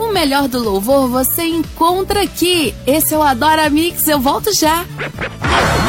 O melhor do louvor você encontra aqui. Esse é o Adora Mix, eu volto já.